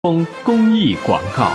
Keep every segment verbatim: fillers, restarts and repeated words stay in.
公公益广告。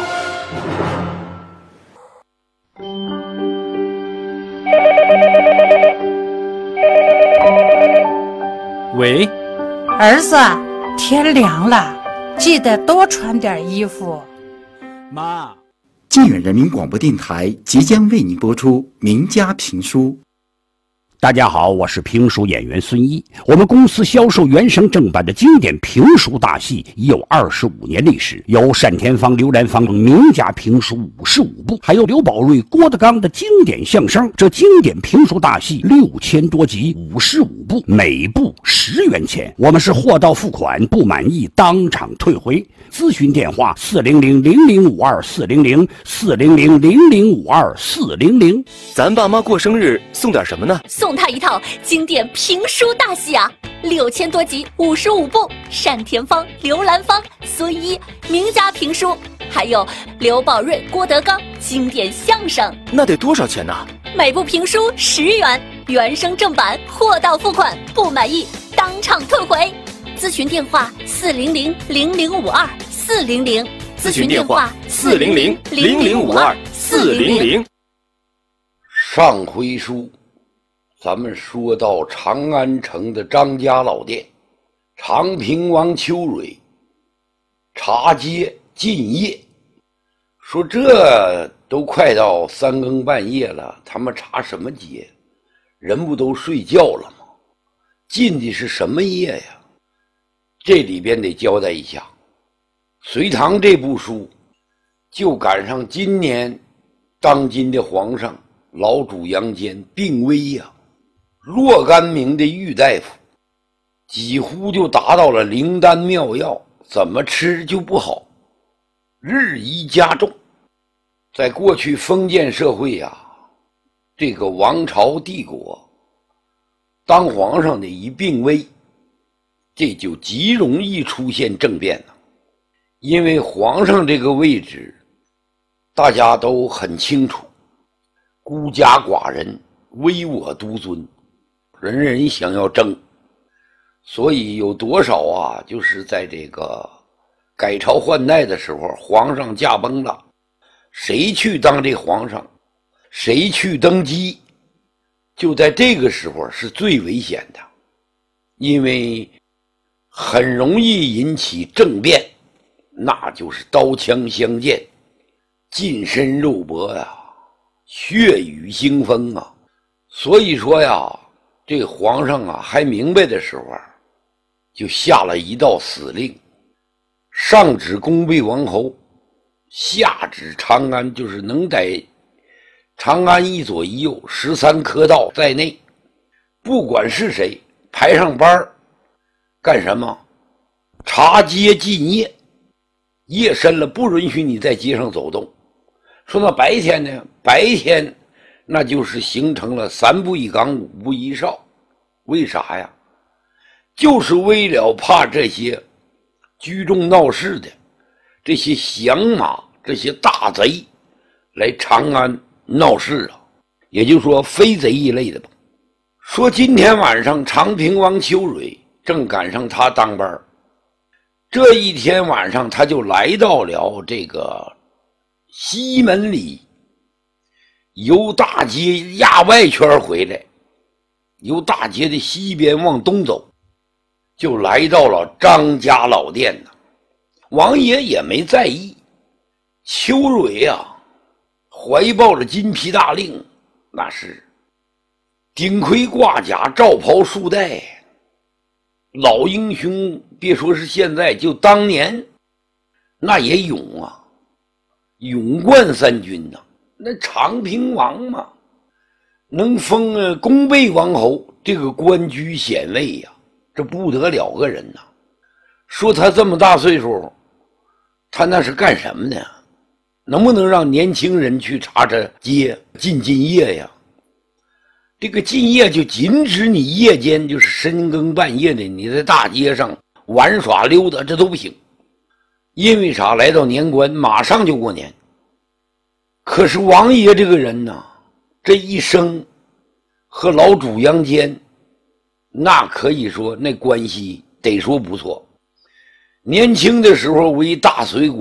喂， 儿子，天凉了，记得多穿点衣服。 妈。 靖远人民广播电台即将为您播出名家评书。 大家好，我是评书演员孙一。我们公司销售原声正版的经典评书大戏已有二十五年历史，有单田芳、刘兰芳等名家评书五十五部，还有刘宝瑞、郭德纲的经典相声。这经典评书大戏六千多集，五十五部，每部十元钱。我们是货到付款，不满意当场退回。咨询电话：四零零零零五二四零零四零零零零五二四零零。 咱爸妈过生日送点什么呢？ 送他一套经典评书大戏啊，六千多集，五十五部，单田芳、刘兰芳、孙一名家评书，还有刘宝瑞、郭德纲经典相声。 那得多少钱呢？ 每部评书十元，原声正版，货到付款，不满意当场退回。咨询电话：四零零零零五二四零零。 咨询电话：四零零零零五二四零零。 上回书咱们说到长安城的张家老店，长平王邱蕊茶街禁业，说这都快到三更半夜了，他们茶什么街？人不都睡觉了吗？禁的是什么业呀？这里边得交代一下。隋唐这部书就赶上今年当今的皇上老主杨坚病危呀，若干名的御大夫几乎就达到了灵丹妙药，怎么吃就不好，日益加重。在过去封建社会呀，这个王朝帝国当皇上的一病危，这就极容易出现政变了。因为皇上这个位置大家都很清楚，孤家寡人，唯我独尊，人人想要争，所以有多少啊，就是在这个改朝换代的时候，皇上驾崩了，谁去当这皇上，谁去登基，就在这个时候是最危险的，因为很容易引起政变，那就是刀枪相见，近身肉搏呀，血雨腥风啊。所以说呀，这个皇上啊还明白的时候啊，就下了一道死令，上指恭贝王侯，下指长安，就是能在长安一左一右十三科道在内，不管是谁排上班干什么，茶街禁业，夜深了不允许你在街上走动。说到白天呢，白天那就是形成了三不一岗五不一哨。为啥呀？就是为了怕这些聚众闹事的这些响马，这些大贼来长安闹事啊，也就是说飞贼一类的吧。说今天晚上长平王邱蕊正赶上他当班，这一天晚上他就来到了这个西门里，由大街压外圈回来，由大街的西边往东走，就来到了张家老店呢。王爷也没在意，邱蕊啊怀抱着金皮大令，那是顶盔挂甲，罩袍束带，老英雄，别说是现在，就当年那也勇啊，勇冠三军呐、啊。那长平王嘛，能封呃恭贝王侯，这个官居显位呀、啊，这不得了个人呐、啊。说他这么大岁数，他那是干什么的？能不能让年轻人去茶茶街禁禁业呀？这个禁业就禁止你夜间就是深更半夜的你在大街上玩耍溜达，这都不行。因为啥？来到年关马上就过年。可是王爷这个人呢，这一生和老主杨坚那可以说那关系得说不错。年轻的时候为大隋国